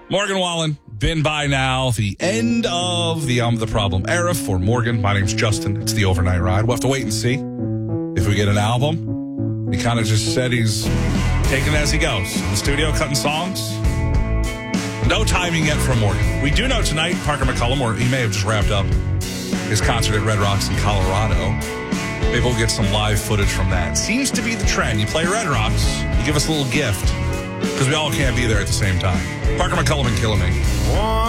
Morgan Wallen, been by now. The end of the Problem era for Morgan. My name's Justin. It's the Overnight Ride. We'll have to wait and see if we get an album. He kind of just said he's taking it as he goes. In the studio, cutting songs. No timing yet from Morgan. We do know tonight, Parker McCollum, or he may have just wrapped up his concert at Red Rocks in Colorado. Maybe we'll get some live footage from that. Seems to be the trend. You play Red Rocks, you give us a little gift, because we all can't be there at the same time. Parker McCollum and Killing Me.